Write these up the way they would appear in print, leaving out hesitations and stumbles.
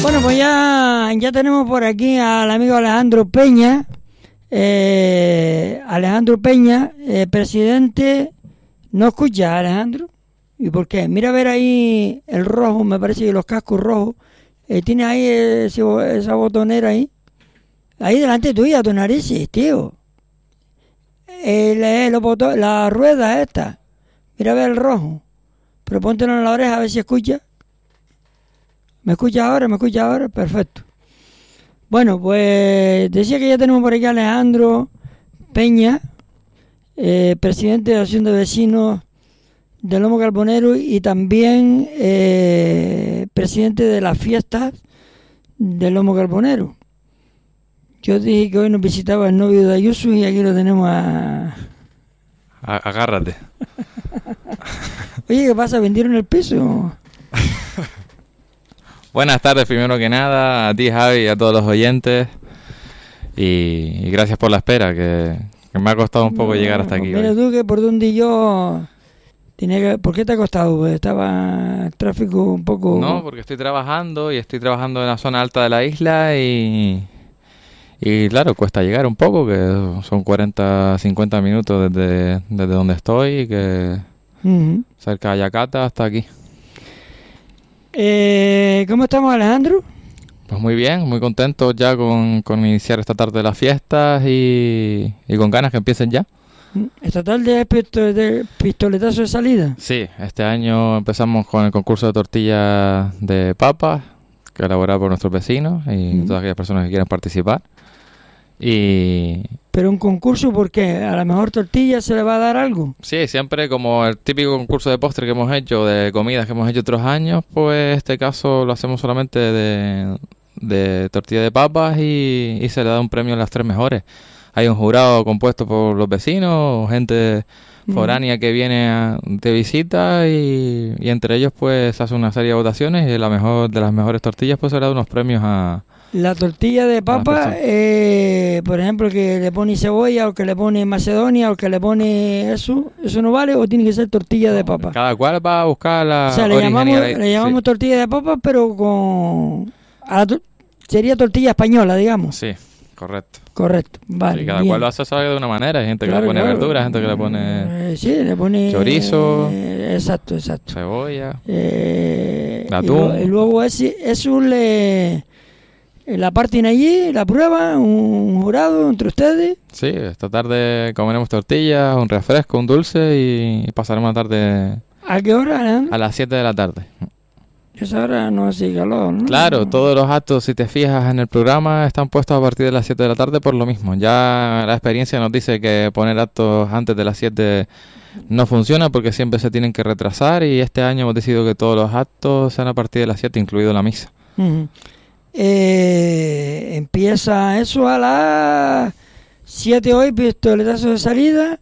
Bueno, pues ya tenemos por aquí al amigo Alejandro Peña. Alejandro Peña, presidente. ¿No escucha, Alejandro? ¿Y por qué? Mira a ver ahí el rojo, me parece que los cascos rojos. Tiene ahí esa botonera ahí. Ahí delante tuya, tu narices, tío. La rueda esta. Mira a ver el rojo. Pero póntelo en la oreja a ver si escucha. ¿Me escucha ahora? ¿Me escucha ahora? Perfecto. Bueno, pues decía que ya tenemos por aquí a Alejandro Peña, presidente de la Asociación de Vecinos del Lomo Carbonero y también presidente de las fiestas del Lomo Carbonero. Yo dije que hoy nos visitaba el novio de Ayuso y aquí lo tenemos Agárrate. Oye, ¿qué pasa? ¿Vendieron el piso? Buenas tardes, primero que nada, a ti, Javi, y a todos los oyentes. Y gracias por la espera, que me ha costado un poco llegar hasta aquí. Mira hoy. tú que por donde yo... ¿Por qué te ha costado? Pues estaba el tráfico un poco... No, porque estoy trabajando en la zona alta de la isla y claro, cuesta llegar un poco, que son 40, 50 minutos desde donde estoy, que cerca de Ayacata hasta aquí. ¿Cómo estamos, Alejandro? Pues muy bien, muy contento ya con iniciar esta tarde las fiestas y con ganas que empiecen ya. ¿Esta tarde es pistoletazo de salida? Sí, este año empezamos con el concurso de tortillas de papas, que elaborado por nuestros vecinos y todas aquellas personas que quieran participar. ¿Pero un concurso por qué? ¿A la mejor tortilla se le va a dar algo? Sí, siempre como el típico concurso de postre que hemos hecho, de comidas que hemos hecho otros años, pues este caso lo hacemos solamente de tortilla de papas y se le da un premio a las 3 mejores. Hay un jurado compuesto por los vecinos, gente foránea que viene de visita y entre ellos pues se hace una serie de votaciones y de las mejores tortillas pues se le da unos premios a... La tortilla de papa, por ejemplo, que le pone cebolla o que le pone macedonia o que le pone ¿eso no vale o tiene que ser tortilla de papa? Cada cual va a buscar la o sea, le llamamos tortilla de papa, pero sería tortilla española, digamos. Sí, correcto. Correcto, vale. Sí, cada cual lo hace de una manera. Hay gente que le pone verduras, gente que le pone... sí, le pone... chorizo. Exacto. Cebolla. Atún. Y luego eso la parten allí, la prueba, un jurado entre ustedes. Sí, esta tarde comeremos tortillas, un refresco, un dulce y pasaremos la tarde... ¿A qué hora, Alejandro? A las 7 de la tarde. Esa hora no hace calor, ¿no? Claro, todos los actos, si te fijas en el programa, están puestos a partir de las 7 de la tarde por lo mismo. Ya la experiencia nos dice que poner actos antes de las 7 no funciona porque siempre se tienen que retrasar y este año hemos decidido que todos los actos sean a partir de las 7, incluido la misa. Empieza eso a las 7 hoy, pistoletazo de salida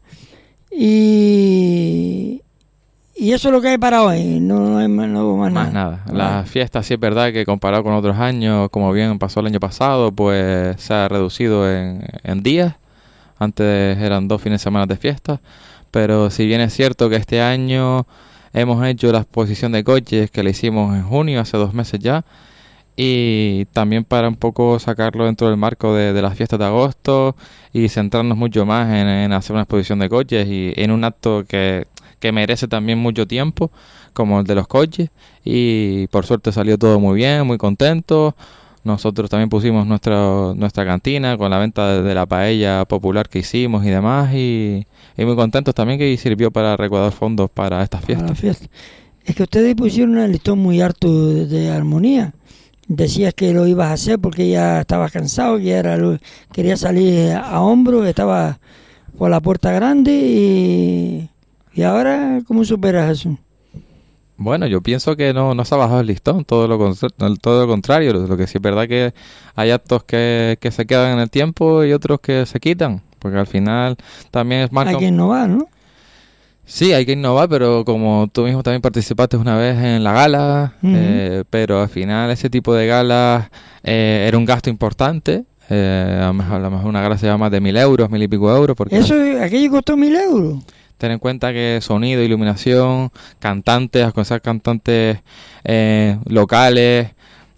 y eso es lo que hay para hoy, no hay más nada. Las fiestas sí es verdad que comparado con otros años, como bien pasó el año pasado, pues se ha reducido en días. Antes eran 2 fines de semana de fiesta, pero si bien es cierto que este año hemos hecho la exposición de coches que le hicimos en junio, hace 2 meses ya, y también para un poco sacarlo dentro del marco de las fiestas de agosto y centrarnos mucho más en hacer una exposición de coches y en un acto que merece también mucho tiempo, como el de los coches, y por suerte salió todo muy bien, muy contentos. Nosotros también pusimos nuestra cantina con la venta de la paella popular que hicimos y demás, y muy contentos también que sirvió para recaudar fondos para estas fiestas. Es que ustedes pusieron un listón muy harto de armonía. Decías que lo ibas a hacer porque ya estabas cansado, que quería salir a hombro, estaba por la puerta grande y ahora, ¿cómo superas eso? Bueno, yo pienso que no se ha bajado el listón, todo lo contrario. Lo que sí es verdad que hay actos que se quedan en el tiempo y otros que se quitan, porque al final también es marca... Hay que innovar, ¿no? Sí, hay que innovar, pero como tú mismo también participaste una vez en la gala, pero al final ese tipo de galas era un gasto importante. A lo mejor una gala se llama más de 1.000 euros, 1.000 y pico euros. Porque ¿Aquello costó 1.000 euros? Ten en cuenta que sonido, iluminación, cantantes locales,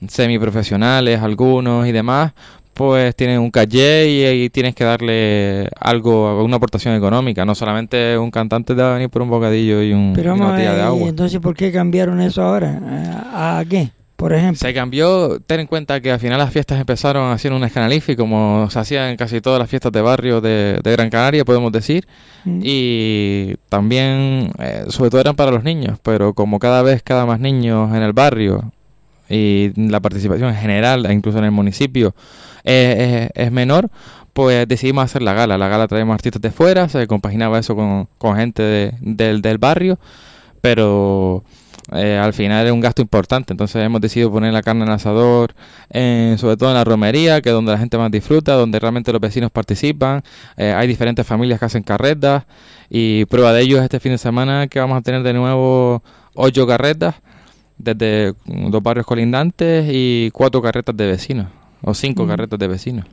semiprofesionales algunos y demás, pues tienen un caché y tienes que darle algo, una aportación económica. No solamente un cantante te va a venir por un bocadillo y una botella de agua. Entonces, ¿por qué cambiaron eso ahora? ¿A qué? Por ejemplo. Se cambió, ten en cuenta que al final las fiestas empezaron haciendo un escanalifi, como se hacía en casi todas las fiestas de barrio de Gran Canaria, podemos decir. Y también, sobre todo eran para los niños, pero como cada vez quedan más niños en el barrio y la participación en general, e incluso en el municipio, es menor, pues decidimos hacer la gala. La gala traíamos artistas de fuera, se compaginaba eso con gente del barrio, pero al final es un gasto importante. Entonces hemos decidido poner la carne en el asador, sobre todo en la romería, que es donde la gente más disfruta, donde realmente los vecinos participan. Hay diferentes familias que hacen carretas, y prueba de ello es este fin de semana, que vamos a tener de nuevo 8 carretas desde 2 barrios colindantes y 4 carretas de vecinos, o 5 carretas de vecinos.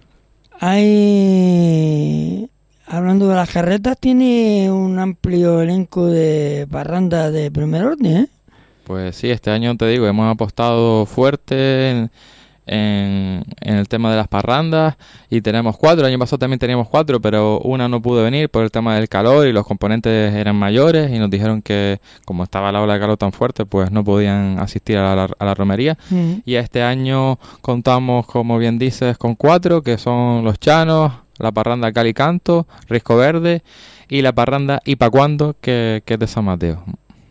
Hablando de las carretas, tiene un amplio elenco de parrandas de primer orden, ¿eh? Pues sí, este año te digo, hemos apostado fuerte en el tema de las parrandas, y tenemos 4. El año pasado también teníamos 4, pero una no pudo venir por el tema del calor y los componentes eran mayores, y nos dijeron que como estaba la ola de calor tan fuerte, pues no podían asistir a la romería. Y este año contamos, como bien dices, con 4, que son Los Chanos, la parranda Cali Canto, Risco Verde, y la parranda Ipacuando, que es de San Mateo.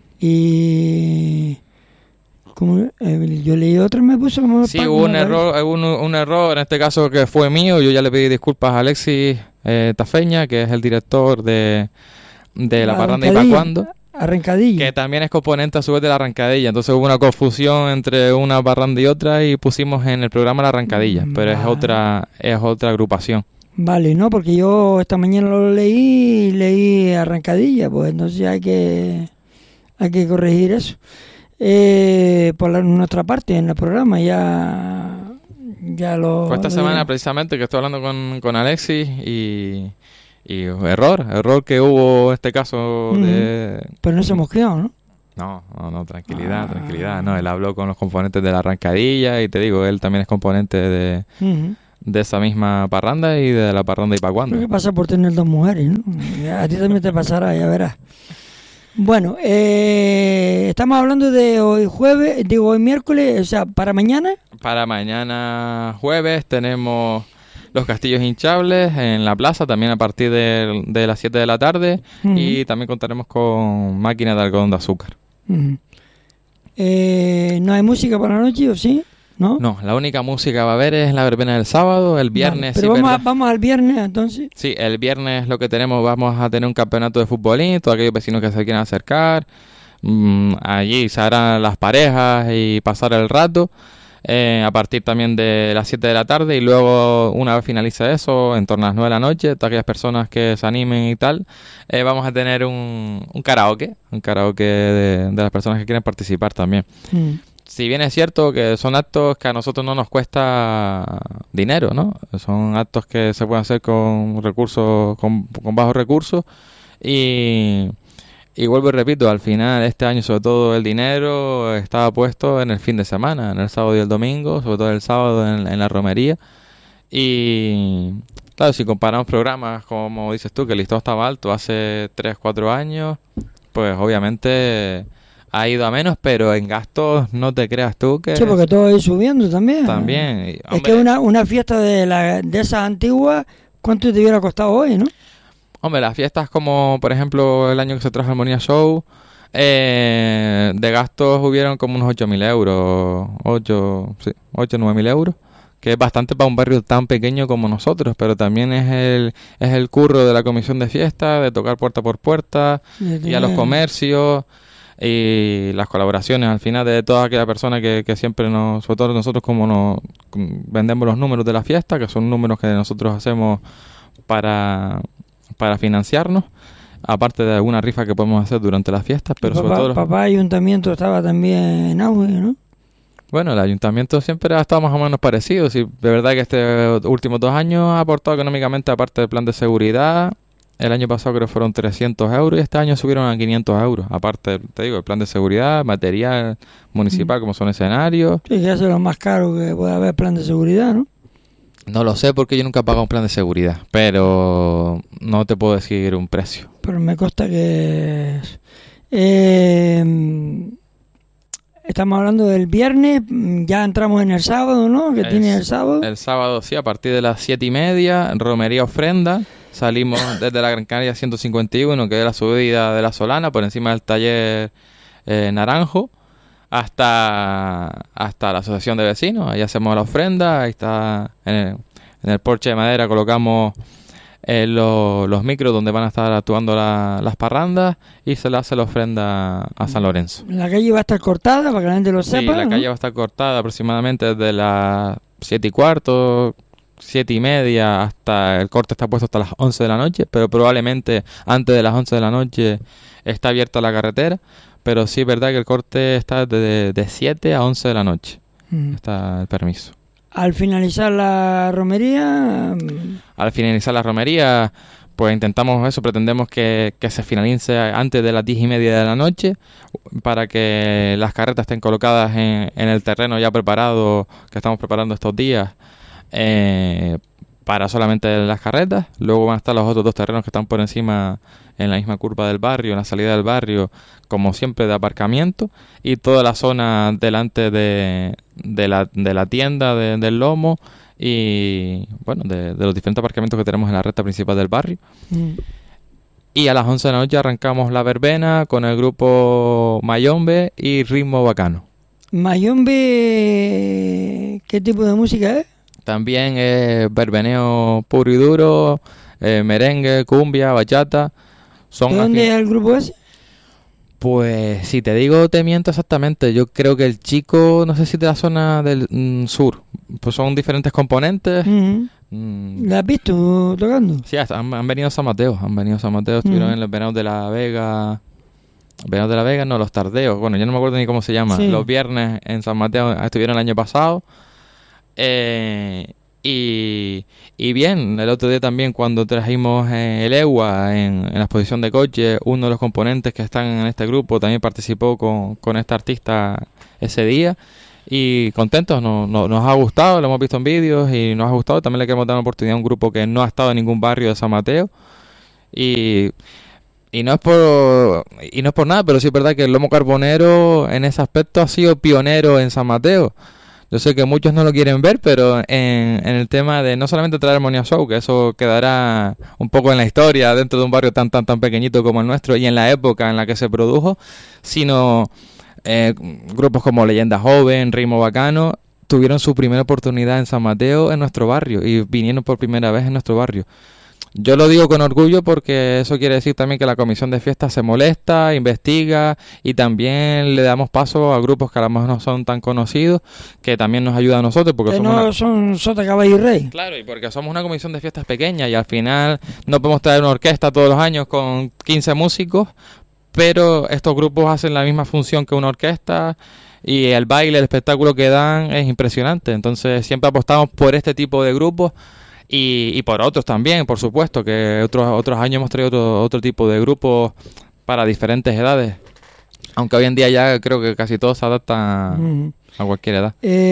Y yo leí otra, me puso como... Sí, hubo un error, en este caso que fue mío. Yo ya le pedí disculpas a Alexis Tafeña, que es el director de la parranda Ipacuando, Arrancadilla, que también es componente a su vez de la Arrancadilla. Entonces hubo una confusión entre una parranda y otra, y pusimos en el programa la Arrancadilla, pero es otra agrupación. Vale, no, porque yo esta mañana lo leí Arrancadilla, pues entonces hay que corregir eso. Por nuestra parte en el programa ya lo... Fue esta semana precisamente que estoy hablando con Alexis, y error que hubo en este caso Pero no se mosqueó, ¿no? No, tranquilidad. No, él habló con los componentes de la Arrancadilla, y te digo, él también es componente de esa misma parranda y de la parranda Ipacuando. Creo que pasa por tener 2 mujeres, ¿no? A ti también te pasará, ya verás. Bueno, estamos hablando de hoy miércoles, o sea, para mañana. Para mañana jueves tenemos los castillos hinchables en la plaza, también a partir de las 7 de la tarde, y también contaremos con máquina de algodón de azúcar. ¿No hay música para la noche o sí? ¿No? No, la única música que va a haber es la verbena del sábado, el viernes. Vale, pero vamos al viernes entonces. Sí, el viernes lo que tenemos, vamos a tener un campeonato de futbolín, todos aquellos vecinos que se quieran acercar. Allí se harán las parejas y pasar el rato, a partir también de las 7 de la tarde, y luego una vez finalice eso, en torno a las 9 de la noche, todas aquellas personas que se animen y tal, vamos a tener un karaoke de las personas que quieren participar también. Si bien es cierto que son actos que a nosotros no nos cuesta dinero, ¿no? Son actos que se pueden hacer con recursos, con bajos recursos, y vuelvo y repito, al final este año sobre todo el dinero estaba puesto en el fin de semana, en el sábado y el domingo, sobre todo el sábado en la romería. Y claro, si comparamos programas, como dices tú, que el listón estaba alto hace 3-4 años, pues obviamente ha ido a menos, pero en gastos no te creas tú que... Sí, porque todo va a ir subiendo también. También. Es que una fiesta de esas antiguas, ¿cuánto te hubiera costado hoy, no? Hombre, las fiestas como, por ejemplo, el año que se trajo Armonía Show, de gastos hubieron como unos 8.000 euros, 8-9.000 euros, que es bastante para un barrio tan pequeño como nosotros, pero también es el curro de la comisión de fiesta, de tocar puerta por puerta, y a los comercios, y las colaboraciones al final de toda aquella persona que siempre sobre todo nosotros como nos vendemos los números de la fiesta, que son números que nosotros hacemos para financiarnos, aparte de alguna rifa que podemos hacer durante las fiestas, pero sobre todo... Papá Ayuntamiento estaba también en auge, ¿no? Bueno, el Ayuntamiento siempre ha estado más o menos parecido, sí, de verdad que estos últimos 2 años ha aportado económicamente, aparte del plan de seguridad, El año pasado creo que fueron 300 euros y este año subieron a 500 euros. Aparte, te digo, el plan de seguridad, material municipal, como son escenarios. Sí, que eso es lo más caro que puede haber, plan de seguridad, ¿no? No lo sé porque yo nunca he pagado un plan de seguridad, pero no te puedo decir un precio. Pero me consta que estamos hablando del viernes, ya entramos en el sábado, ¿no? ¿Qué tiene el sábado? El sábado, sí, a partir de las 7:30, romería ofrenda. Salimos desde la Gran Canaria 151, que es la subida de la Solana, por encima del taller Naranjo, hasta la asociación de vecinos. Ahí hacemos la ofrenda, ahí está en el porche de madera colocamos los micros donde van a estar actuando las parrandas y se le hace la ofrenda a San Lorenzo. La calle va a estar cortada para que la gente lo sepa. Sí, la calle va a estar cortada aproximadamente desde las 7:15, 7:30 hasta el corte está puesto hasta las 11 de la noche, pero probablemente antes de las 11 de la noche está abierta la carretera, pero sí es verdad que el corte está de 7 a 11 de la noche. Está el permiso. Al finalizar la romería... Al finalizar la romería, pues intentamos eso, pretendemos que se finalice antes de las 10:30 de la noche para que las carretas estén colocadas en el terreno ya preparado, que estamos preparando estos días, para solamente las carretas. Luego van a estar los otros dos terrenos que están por encima en la misma curva del barrio, en la salida del barrio, como siempre de aparcamiento, y toda la zona delante de la tienda del lomo y bueno, de los diferentes aparcamientos que tenemos en la recta principal del barrio. Y a las 11 de la noche arrancamos la verbena con el grupo Mayombe y Ritmo Bacano. ¿Mayombe qué tipo de música es? También es verbeneo puro y duro, merengue, cumbia, bachata. ¿De dónde es el grupo ese? Pues si te digo, te miento exactamente. Yo creo que el chico, no sé si de la zona del sur, pues son diferentes componentes. ¿La has visto tocando? Sí, han venido a San Mateo, estuvieron en los veranos de la Vega. Veranos de la Vega, no, los tardeos. Bueno, yo no me acuerdo ni cómo se llama. Sí. Los viernes en San Mateo estuvieron el año pasado. Y bien, el otro día también cuando trajimos el EWA en la exposición de coches, uno de los componentes que están en este grupo también participó con este artista ese día y contentos, nos ha gustado, lo hemos visto en vídeos y nos ha gustado. También le queremos dar una oportunidad a un grupo que no ha estado en ningún barrio de San Mateo y no es por nada, pero sí es verdad que el lomo carbonero en ese aspecto ha sido pionero en San Mateo. Yo sé que muchos no lo quieren ver, pero en el tema de no solamente traer Armonía Show, que eso quedará un poco en la historia dentro de un barrio tan pequeñito como el nuestro y en la época en la que se produjo, sino grupos como Leyenda Joven, Ritmo Bacano, tuvieron su primera oportunidad en San Mateo en nuestro barrio y vinieron por primera vez en nuestro barrio. Yo lo digo con orgullo porque eso quiere decir también que la comisión de fiestas se molesta, investiga y también le damos paso a grupos que a lo mejor no son tan conocidos, que también nos ayudan a nosotros. Porque que no son Sota, Caballo y Rey. Claro, y porque somos una comisión de fiestas pequeña y al final no podemos traer una orquesta todos los años con 15 músicos, pero estos grupos hacen la misma función que una orquesta y el baile, el espectáculo que dan es impresionante. Entonces siempre apostamos por este tipo de grupos. Y por otros también, por supuesto, que otros años hemos traído otro tipo de grupos para diferentes edades. Aunque hoy en día ya creo que casi todos se adaptan a cualquier edad.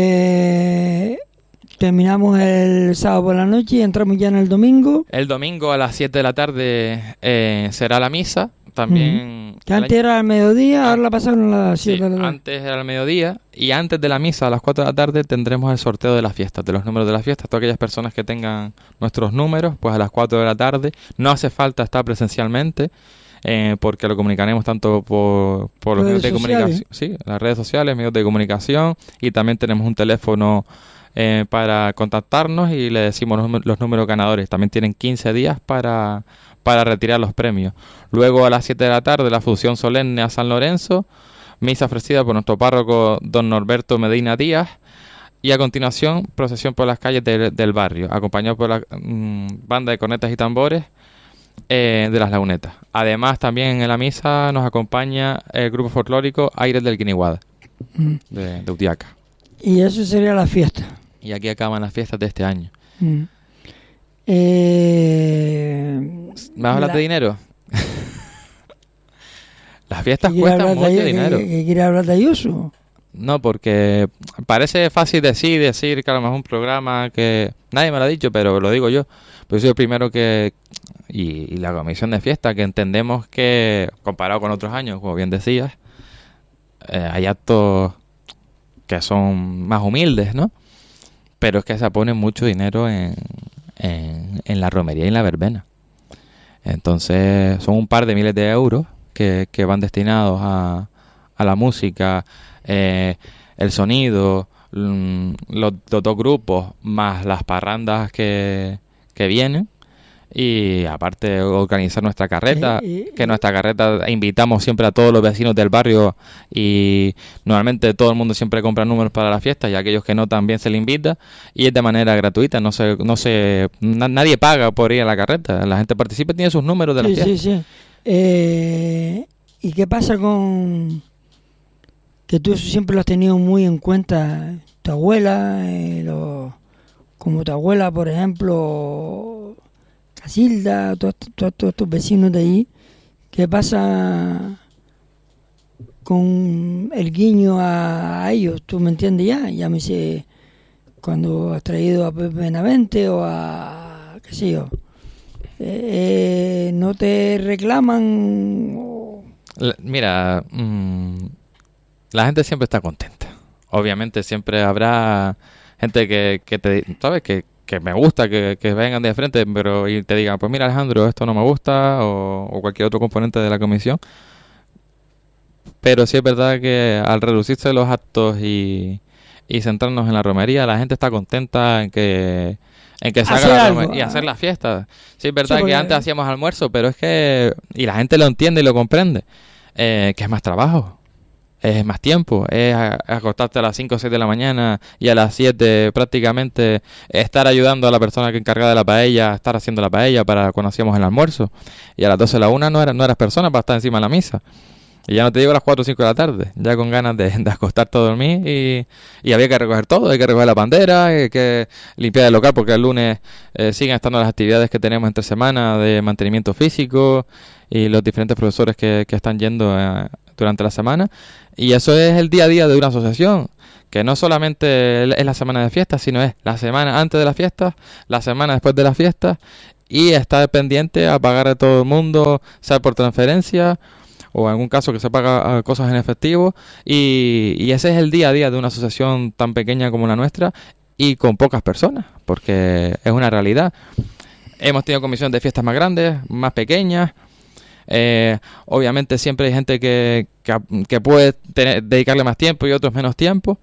Terminamos el sábado por la noche y entramos ya en el domingo. El domingo a las 7 de la tarde será la misa. También que antes era al mediodía, ahora la pasaron a las 7 de la tarde. Antes era al mediodía y antes de la misa a las 4 de la tarde tendremos el sorteo de las fiestas, de los números de las fiestas. Todas aquellas personas que tengan nuestros números, pues a las 4 de la tarde. No hace falta estar presencialmente porque lo comunicaremos tanto por los medios de comunicación, sí, las redes sociales, medios de comunicación, y también tenemos un teléfono para contactarnos y le decimos los números ganadores. También tienen 15 días para retirar los premios. Luego a las 7 de la tarde la función solemne a San Lorenzo, misa ofrecida por nuestro párroco don Norberto Medina Díaz, y a continuación procesión por las calles del barrio, acompañado por la banda de cornetas y tambores de las Lagunetas. Además también en la misa nos acompaña el grupo folclórico Aires del Guiniguada de Utiaca. Y eso sería la fiesta. Y aquí acaban las fiestas de este año. ¿Me vas a hablar de dinero? Las fiestas cuestan mucho dinero. ¿Que quiere hablar de Ayuso? No, porque parece fácil decir que a lo mejor un programa que... Nadie me lo ha dicho, pero lo digo yo. Pues soy el primero que... Y la comisión de fiesta, que entendemos que, comparado con otros años, como bien decías, hay actos que son más humildes, ¿no? Pero es que se pone mucho dinero en la romería y en la verbena. Entonces son un par de miles de euros que van destinados a la música, el sonido, los dos grupos, más las parrandas que vienen. Y aparte organizar nuestra carreta, que nuestra carreta invitamos siempre a todos los vecinos del barrio y normalmente todo el mundo siempre compra números para la fiesta y a aquellos que no también se le invita y es de manera gratuita, nadie paga por ir a la carreta, la gente participa y tiene sus números de la fiesta. Sí. ¿Y qué pasa con que tú siempre lo has tenido muy en cuenta, tu abuela, como tu abuela, por ejemplo, Casilda, todos estos vecinos de ahí? ¿Qué pasa con el guiño a ellos? ¿Tú me entiendes ya? Llámese cuando has traído a Pepe Benavente o a, qué sé yo, ¿no te reclaman? Mira, la gente siempre está contenta. Obviamente siempre habrá gente que te, ¿sabes? Que me gusta que vengan de frente, pero y te digan, pues mira Alejandro, esto no me gusta, o cualquier otro componente de la comisión. Pero sí es verdad que al reducirse los actos y centrarnos en la romería, la gente está contenta en que se haga la romería y hacer la fiesta. Sí es verdad que antes hacíamos almuerzo, pero es que, y la gente lo entiende y lo comprende, que es más trabajo. Es más tiempo, es acostarte a las 5 o 6 de la mañana y a las 7 prácticamente estar ayudando a la persona que encarga de la paella, estar haciendo la paella para cuando hacíamos el almuerzo. Y a las 12 de la 1 no eras persona para estar encima de la misa. Y ya no te digo a las 4 o 5 de la tarde, ya con ganas de acostarte a dormir y había que recoger todo, hay que recoger la bandera, hay que limpiar el local porque el lunes siguen estando las actividades que tenemos entre semana de mantenimiento físico y los diferentes profesores que están yendo durante la semana. Y eso es el día a día de una asociación, que no solamente es la semana de fiestas, sino es la semana antes de las fiestas, la semana después de las fiestas, y estar pendiente a pagar a todo el mundo, sea por transferencia o en algún caso que se paga cosas en efectivo, y ese es el día a día de una asociación tan pequeña como la nuestra y con pocas personas, porque es una realidad. Hemos tenido comisiones de fiestas más grandes, más pequeñas. Obviamente siempre hay gente que puede dedicarle más tiempo y otros menos tiempo,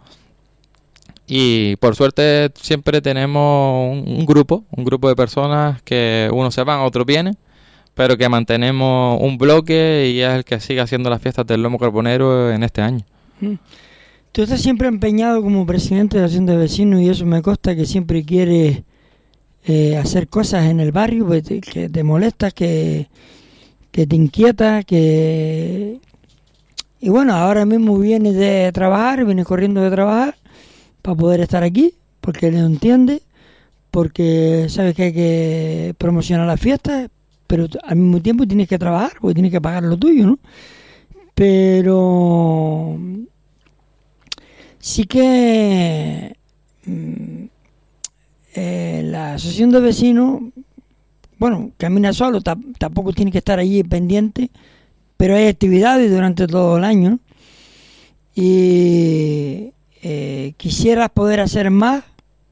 y por suerte siempre tenemos un grupo de personas que unos se van, otros vienen, pero que mantenemos un bloque y es el que sigue haciendo las fiestas del Lomo Carbonero en este año. Tú estás siempre empeñado como presidente de la Asociación de Vecinos y eso me consta que siempre quieres hacer cosas en el barrio, pues, que te molestas, que te inquieta, y bueno, ahora mismo vienes de trabajar, vienes corriendo de trabajar para poder estar aquí, porque lo entiende, porque sabes que hay que promocionar las fiestas, pero al mismo tiempo tienes que trabajar, porque tienes que pagar lo tuyo, ¿no? Pero sí que la asociación de vecinos, bueno, camina solo, tampoco tiene que estar allí pendiente, pero hay actividades durante todo el año, ¿no? Y quisieras poder hacer más,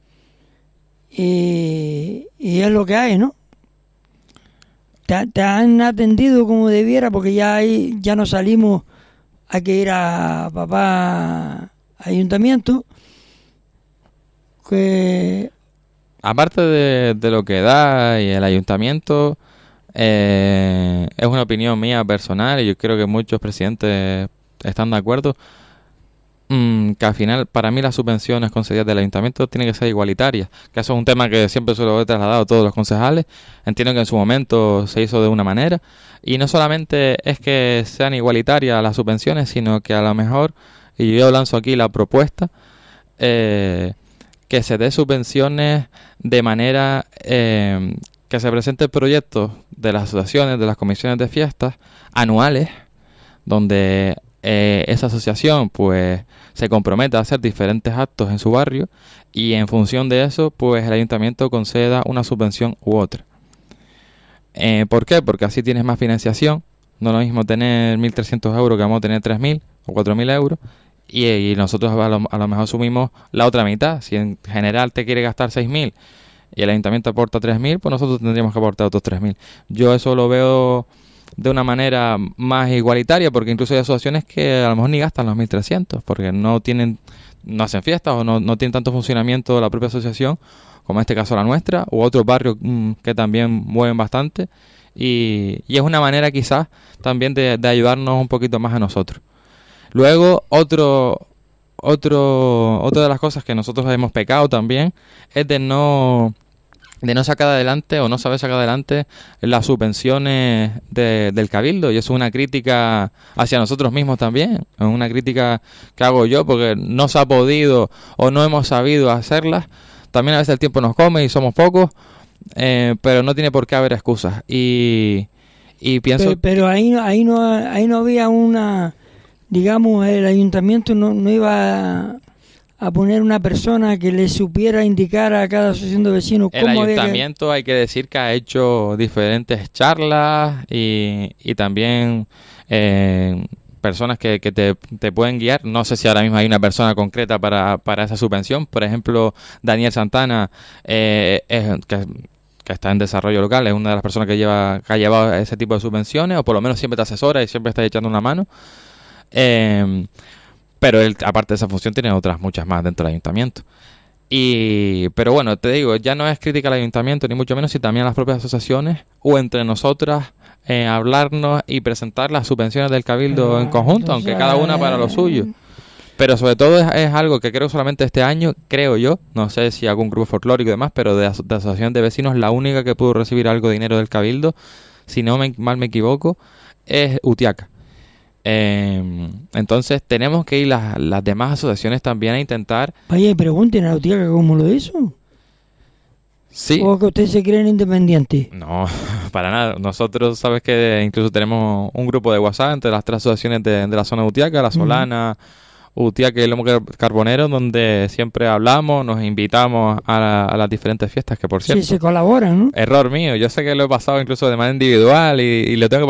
y es lo que hay, ¿no? Te han atendido como debiera, porque ya no salimos, hay que ir a papá ayuntamiento, que aparte de lo que da y el ayuntamiento, es una opinión mía personal y yo creo que muchos presidentes están de acuerdo, que al final para mí las subvenciones concedidas del ayuntamiento tienen que ser igualitarias, que eso es un tema que siempre se lo he trasladado a todos los concejales. Entiendo que en su momento se hizo de una manera y no solamente es que sean igualitarias las subvenciones, sino que a lo mejor, y yo lanzo aquí la propuesta, que se dé subvenciones de manera que se presente el proyecto de las asociaciones, de las comisiones de fiestas anuales, donde esa asociación pues se comprometa a hacer diferentes actos en su barrio y en función de eso pues el ayuntamiento conceda una subvención u otra. ¿Por qué? Porque así tienes más financiación. No es lo mismo tener 1.300 euros que vamos a tener 3.000 o 4.000 euros. Y nosotros a lo mejor asumimos la otra mitad. Si en general te quiere gastar 6.000 y el ayuntamiento aporta 3.000, pues nosotros tendríamos que aportar otros 3.000. Yo eso lo veo de una manera más igualitaria, porque incluso hay asociaciones que a lo mejor ni gastan los 1.300, porque no hacen fiestas o no tienen tanto funcionamiento la propia asociación, como en este caso la nuestra, u otros barrios que también mueven bastante. Y es una manera quizás también de ayudarnos un poquito más a nosotros. Luego, otra de las cosas que nosotros hemos pecado también es de no sacar adelante o no saber sacar adelante las subvenciones del Cabildo, y eso es una crítica hacia nosotros mismos también, es una crítica que hago yo porque no se ha podido o no hemos sabido hacerlas. También a veces el tiempo nos come y somos pocos, pero no tiene por qué haber excusas y pienso pero ahí no había una, digamos, el ayuntamiento no iba a poner una persona que le supiera indicar a cada asociación de vecinos el cómo ayuntamiento hay que decir que ha hecho diferentes charlas y también personas que te pueden guiar. No sé si ahora mismo hay una persona concreta para esa subvención. Por ejemplo, Daniel Santana, que está en desarrollo local, es una de las personas que ha llevado ese tipo de subvenciones, o por lo menos siempre te asesora y siempre está echando una mano. Pero él, aparte de esa función, tiene otras muchas más dentro del ayuntamiento. Pero bueno, te digo, ya no es crítica al ayuntamiento, ni mucho menos, sino también a las propias asociaciones, o entre nosotras, hablarnos y presentar las subvenciones del Cabildo en conjunto, aunque cada una para lo suyo. Pero sobre todo es algo que creo solamente este año, creo yo, no sé si algún grupo folclórico y demás, pero de asociación de vecinos, la única que pudo recibir algo de dinero del Cabildo, si no mal me equivoco, es Utiaca. Entonces tenemos que ir las demás asociaciones también a intentar. Vaya y pregunten a Utiaca cómo lo hizo. Sí. ¿O que ustedes se creen independientes? No, para nada. Nosotros, sabes que incluso tenemos un grupo de WhatsApp entre las tres asociaciones de la zona de Utiaca, La Solana, Utiaca y Lomo Carbonero, donde siempre hablamos, nos invitamos a las diferentes fiestas, que por cierto... Sí, se colaboran, ¿no? Error mío, yo sé que lo he pasado incluso de manera individual y le tengo que